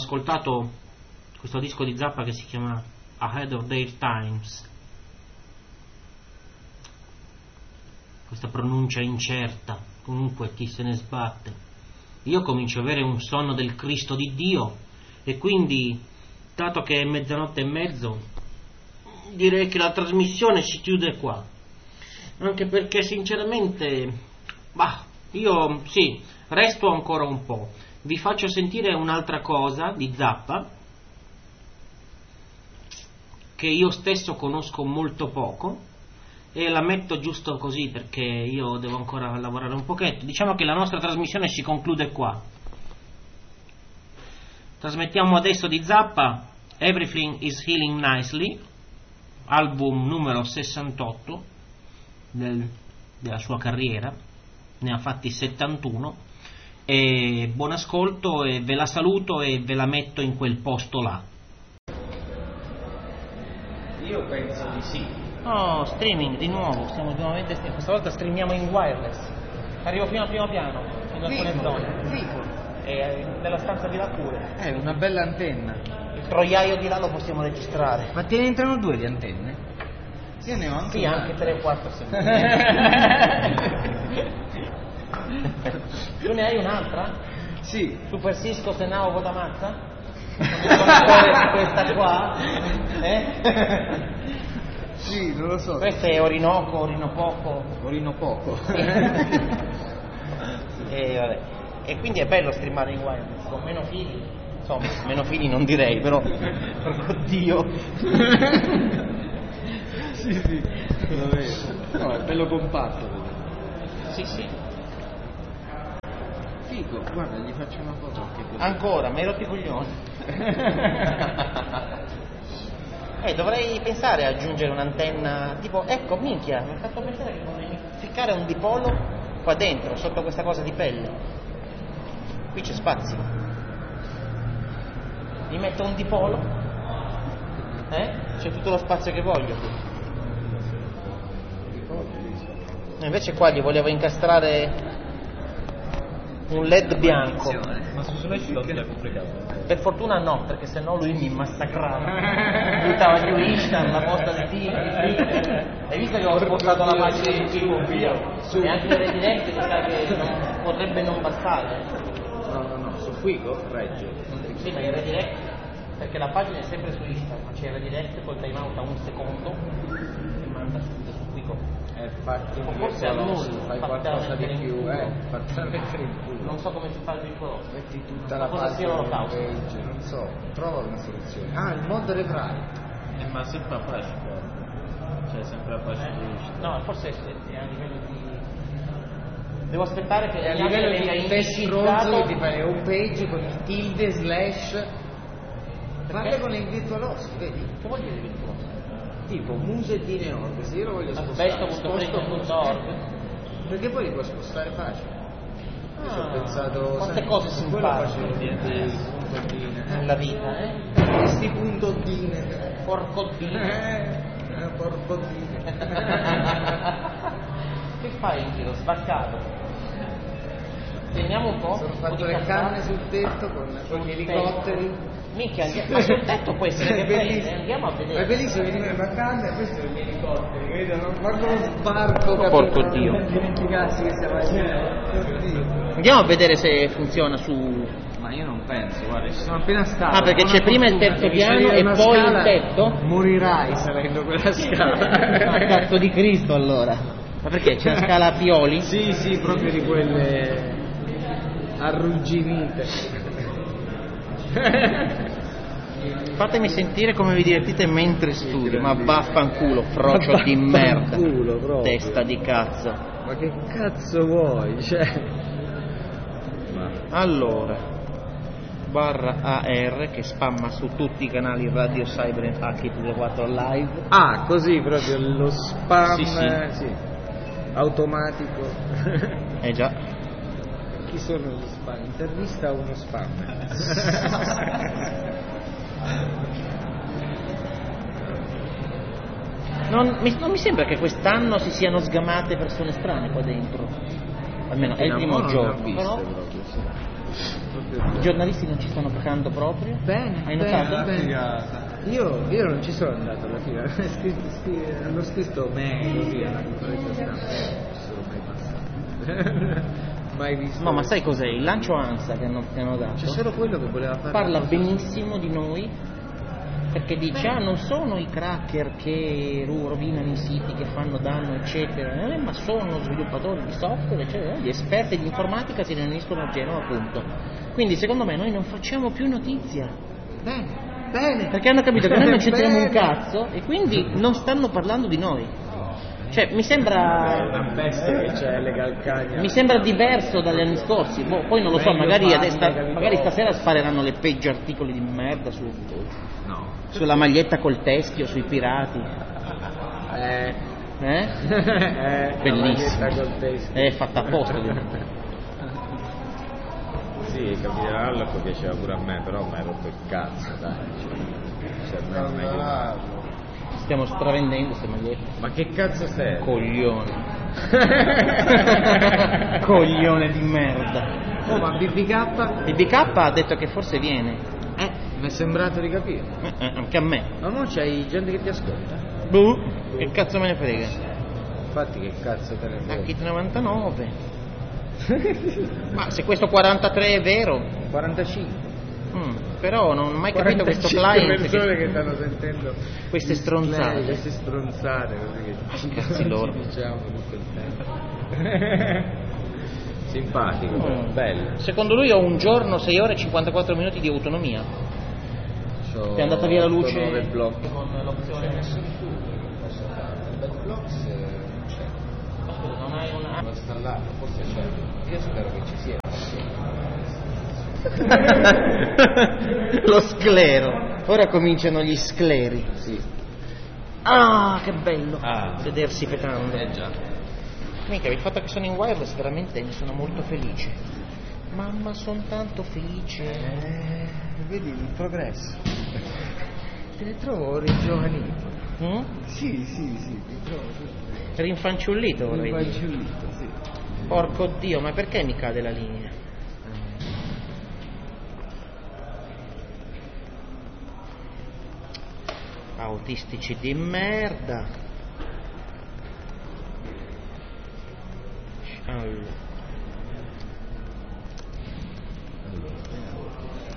ascoltato questo disco di Zappa che si chiama Ahead of Their Times, questa pronuncia incerta, comunque chi se ne sbatte, io comincio ad avere un sonno del Cristo di Dio, e quindi, dato che è mezzanotte e mezzo, direi che la trasmissione si chiude qua, anche perché sinceramente io sì, resto ancora un po'. Vi faccio sentire un'altra cosa di Zappa che io stesso conosco molto poco, e la metto giusto così perché io devo ancora lavorare un pochetto. Diciamo che la nostra trasmissione si conclude qua. Trasmettiamo adesso di Zappa Everything is Healing Nicely, album numero 68 della sua carriera, ne ha fatti 71, e buon ascolto, e ve la saluto e ve la metto in quel posto là. Io penso di sì. Oh, streaming di nuovo, stiamo nuovamente questa volta streamiamo in wireless. Arrivo fino al primo piano, in alcune zone. E nella stanza di là pure. È una bella antenna. Il troiaio di là lo possiamo registrare. Ma te ne entrano 2 di antenne? Sì, ne ho anche una. Anche 3 o 4 sì. Tu ne hai un'altra? Sì. Super Cisco Senao Vodamazza? Questa qua? Sì, non lo so. Questa è Orinoco, Orinopoco. Vabbè. E quindi è bello streamare in wireless con meno fili. Insomma, meno fili non direi, però oddio. Sì, lo vedo. No, è bello compatto. Sì. Figo, guarda, gli faccio una foto anche così. Ancora, mi hai rotto i coglioni. Dovrei pensare a aggiungere un'antenna, tipo, ecco, minchia, mi ha fatto pensare che potrei ficcare un dipolo qua dentro, sotto questa cosa di pelle. Qui c'è spazio. Gli metto un dipolo, c'è tutto lo spazio che voglio. Invece qua gli volevo incastrare un LED bianco. Ma su Slash non è complicato. Per fortuna no, perché sennò lui mi massacrava. Buttava giù Instant, la posta di T. Hai visto che ho spostato la pagina di T con via? E anche le redirette mi sa che potrebbe non bastare. No, su Figo regge. Sì, ma il redirect, perché la pagina è sempre su Instant, ma c'è il redirect col time out a un secondo e manda subito su Quico. Fatti un Forse a noi fai qualcosa di più, facciamo mettere in culo. Non so come si fa il piccolo. Metti tutta la cosa sia pagina l'olocausto? non so, trova una soluzione. Il mod rewrite. Ma sempre Apache, cioè sempre Apache. No, forse è a livello di... Devo aspettare che a livello di test stronzo che ti fai home page con il tilde slash. Parla con il virtualosi, vedi? Che vuol dire virtuoso? Tipo musedine.org, se io lo voglio spostare Asbesto.freak.org. perché poi li puoi spostare facile. Io ci ho pensato quante cose si imparano nella vita, questi puntodine, porcoddine. porcoddine. Che fai in giro? Sbaccato? Teniamo un po'. Sono fatto le canne sul tetto con gli elicotteri. Minchia, ma sul tetto può essere che prende, andiamo a vedere. È bellissimo venire una canna e questo sono gli elicotteri, vedono? Guarda lo sbarco, capito? Porco Dio. Dimenticarsi che siamo lì. Andiamo a vedere se funziona su... Ma io non penso, guarda, ci sono appena stato. Perché c'è prima il terzo piano e poi il tetto? Morirai salendo quella scala. Cazzo di Cristo allora. Ma perché c'è la scala a pioli? Sì, proprio di quelle arrugginite. Fatemi sentire come vi divertite mentre studio. Ma vaffanculo, frocio di merda. Proprio. Testa di cazzo. Ma che cazzo vuoi? Allora, /AR che spamma su tutti i canali Radio Cyber e Hacky 4 Live. Così proprio lo spam sì. Automatico. Già. Chi sono gli spam? Intervista a uno spam. Non mi sembra che quest'anno si siano sgamate persone strane qua dentro. Almeno è il primo giorno. Proprio, sì. I giornalisti non ci stanno pagando proprio? Bene, Hai bene, notato? bene. Io non ci sono andato alla fine, hanno scritto me così alla conferenza stampa, non sono mai passato. Mai visto. No, ma sai cos'è? Il lancio ANSA che hanno dato C'è solo quello che voleva fare. parla benissimo di noi, perché dice non sono i cracker che rovinano i siti, che fanno danno eccetera, ma sono sviluppatori di software eccetera, gli esperti di informatica si riuniscono a Genova, appunto. Quindi secondo me noi non facciamo più notizia, Bene. perché hanno capito che noi non c'entriamo un Bene. cazzo e quindi non stanno parlando di noi. Cioè mi sembra Una bestia che c'è le calcagna. mi sembra diverso dagli anni scorsi. Poi non lo so, Meglio magari, farli, magari stasera spareranno le peggio articoli di merda No. sulla maglietta col teschio, sui pirati. Bellissimo. È fatta apposta. Sì, Capitallo piaceva pure a me, però mi hai rotto il cazzo, dai. Cioè, no, meglio. Stiamo stravendendo queste magliette. Ma che cazzo sei? Coglione. Coglione di merda. Oh, ma BBK? Il BK ha detto che forse viene. Mi è sembrato di capire. Anche a me. Ma mo c'hai gente che ti ascolta? Boh, che cazzo me ne frega. Infatti che cazzo te ne frega? Anche 99. Ma se questo 43 è vero, 45. però non ho mai capito questo client persone che stanno sentendo queste stronzate. queste stronzate così che Cazzi loro. diciamo tutto il tempo. Simpatico, bello. Secondo lui ho un giorno, 6 ore e 54 minuti di autonomia. Ti è andata via la luce 9 blocchi. con l'opzione Posso fare bad blocks non c'è. Ma scusa, non hai una... Devo installarlo, forse c'è. Io spero che ci sia. Lo sclero. Ora cominciano gli scleri. Sì. Ah, che bello. Ah. Sedersi pecando. Già. Mica, il fatto che sono in wireless veramente ne sono molto felice. Mamma, sono tanto felice. Vedi il progresso. Te ne trovo ringiovanito. Sì, ti trovo. Rinfanciullito vorrei dire. Rinfanciullito, sì. Porco Dio, ma perché mi cade la linea? Autistici di merda. Allora.